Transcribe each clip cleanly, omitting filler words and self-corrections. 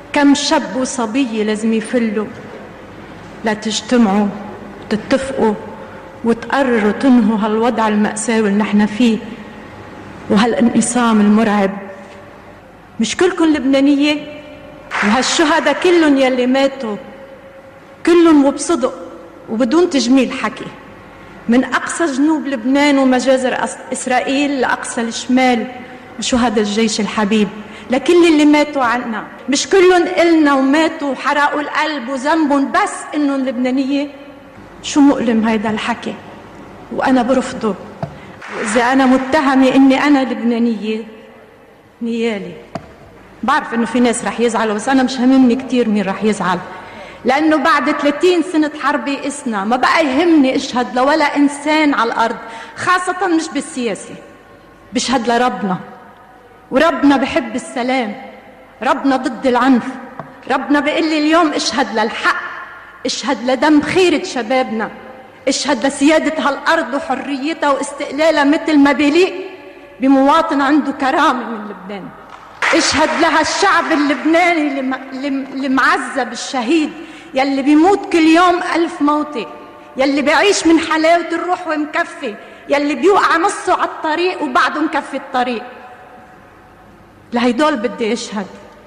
كم شاب وصبية لازم يفلوا لتجتمعوا وتتفقوا وتقرروا تنهوا هالوضع المأساوي اللي نحن فيه وهالانقسام المرعب. مش كلكم لبنانية؟ وهالشهداء كلهم يلي ماتوا كلهم وبصدق وبدون تجميل حكي من أقصى جنوب لبنان ومجازر إسرائيل لأقصى الشمال، وشهداء الجيش الحبيب، لكل اللي ماتوا عنا. مش كلهم إلنا وماتوا وحرقوا القلب وذنبهم بس إنهم لبنانية؟ شو مؤلم هيدا الحكي، وأنا برفضه. وإذا أنا متهمة إني أنا لبنانية نيالي. بعرف إنه في ناس رح يزعلوا، بس أنا مش هممني كتير مين رح يزعل، لأنه بعد 30 سنة حرب يئسنا. ما بقى يهمني أشهد لولا إنسان على الأرض، خاصة مش بالسياسة. بشهد لربنا، وربنا بحب السلام، ربنا ضد العنف. ربنا بيقول لي اليوم اشهد للحق، اشهد لدم خيرة شبابنا، اشهد لسيادة هالأرض وحريتها واستقلالها مثل ما بيليق بمواطن عنده كرامة من لبنان. اشهد لها الشعب اللبناني اللي معذب، الشهيد يلي بيموت كل يوم 1000 موتة، يلي بيعيش من حلاوة الروح ومكفي، يلي بيوقع نصه على الطريق وبعده مكفي الطريق. لهيدول بدي اشهد،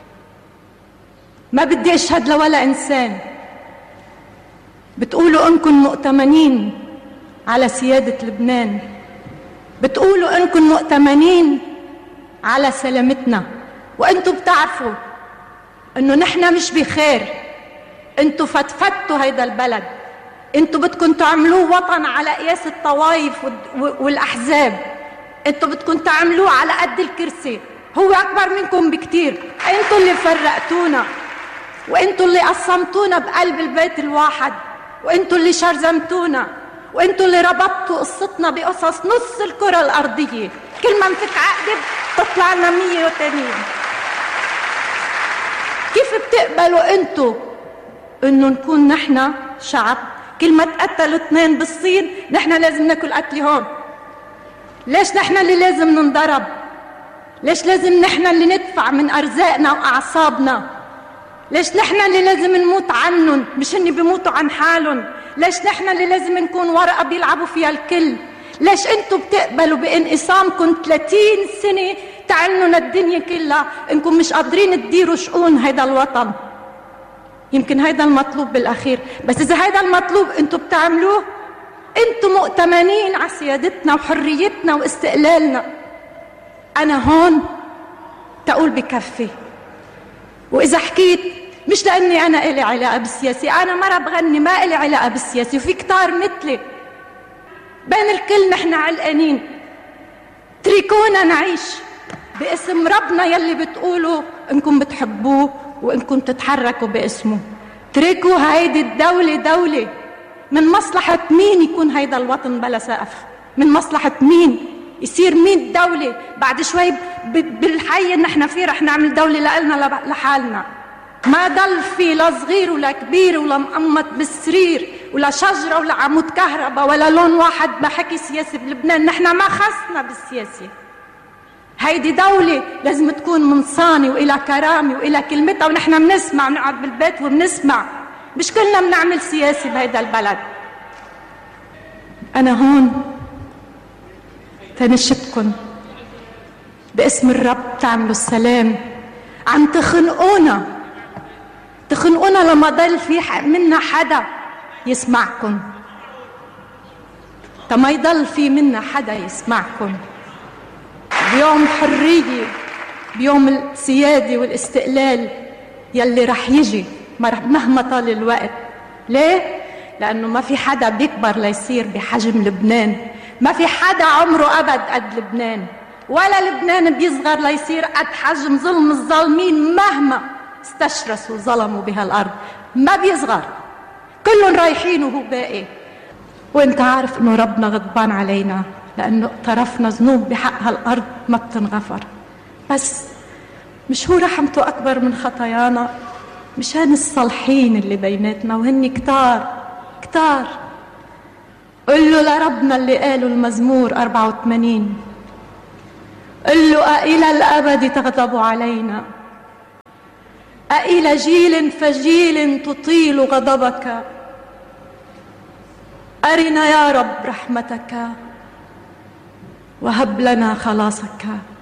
ما بدي اشهد لولا انسان. بتقولوا انكم مؤتمنين على سيادة لبنان، بتقولوا انكم مؤتمنين على سلامتنا، وانتوا بتعرفوا انه نحن مش بخير. انتوا فتفتوا هيدا البلد، انتوا بدكم تعملوه وطن على قياس الطوائف والاحزاب، انتوا بدكم تعملوه على قد الكرسي، هو اكبر منكم بكتير. انتوا اللي فرقتونا، وانتوا اللي قسمتونا بقلب البيت الواحد، وانتوا اللي شرذمتونا، وانتوا اللي ربطتوا قصتنا بقصص نص الكرة الارضية. كل ما نفك عقدة تطلع لنا 180. كيف بتقبلوا انتوا انه نكون نحن شعب كل ما تقتلوا 2 بالصين نحن لازم ناكل قتل هون؟ ليش نحن اللي لازم ننضرب؟ ليش لازم نحن اللي ندفع من ارزاقنا واعصابنا؟ ليش نحن اللي لازم نموت عنهم مش هن بيموتوا عن حالهم؟ ليش نحن اللي لازم نكون ورقة بيلعبوا فيها الكل؟ ليش انتوا بتقبلوا بانقسامكم 30 سنة تعلنوا للدنيا كلها انكم مش قادرين تديروا شؤون هيدا الوطن؟ يمكن هيدا المطلوب بالاخير، بس اذا هيدا المطلوب انتوا بتعملوه، انتوا مؤتمنين على سيادتنا وحريتنا واستقلالنا. انا هون تقول بكفي. واذا حكيت مش لاني انا إلي علاقة بالسياسة، انا مرة بغني ما إلي علاقة بالسياسة، وفي كتار مثلي. بين الكل نحن علقانين، تركونا نعيش باسم ربنا يلي بتقولوا انكم بتحبوه وانكم تتحركوا باسمه. تركوا هيدي الدولة دولة. من مصلحة مين يكون هيدا الوطن بلا سقف؟ من مصلحة مين يصير 100 دولة؟ بعد شوي بالحي اللي نحن فيه رح نعمل دولة لنا لحالنا. ما ضل في لا صغير ولا كبير ولا مقمط بالسرير ولا شجرة ولا عمود كهرباء ولا لون واحد بحكي سياسي بلبنان. نحن ما خصنا بالسياسة. هيدي دولة لازم تكون منصانة وإلى كرامة وإلى كلمتها، ونحن بنسمع، بنقعد بالبيت وبنسمع. مش كلنا بنعمل سياسة بهيدا البلد. أنا هون تنشدكن باسم الرب تعملوا السلام. عم تخنقونا لما ضل في منا حدا يسمعكن. ما يضل في منا حدا يسمعكن. بيوم حرية، بيوم السيادة والاستقلال يلي رح يجي مهما طال الوقت. ليه؟ لأنه ما في حدا بيكبر ليصير بحجم لبنان، ما في حدا عمره أبد قد لبنان، ولا لبنان بيصغر ليصير قد حجم ظلم الظالمين مهما استشرسوا ظلموا بهالأرض. ما بيصغر، كلهم رايحين وهو باقي. وانت عارف انه ربنا غضبان علينا لأنه اقترفنا ذنوب بحق هالأرض ما بتنغفر. بس مش هو رحمته أكبر من خطايانا؟ مشان الصالحين اللي بيناتنا وهن كتار. قل له لربنا اللي قاله المزمور 84، قل له أإلى الأبد تغضب علينا؟ أإلى جيل فجيل تطيل غضبك؟ أرنا يا رب رحمتك وهب لنا خلاصك.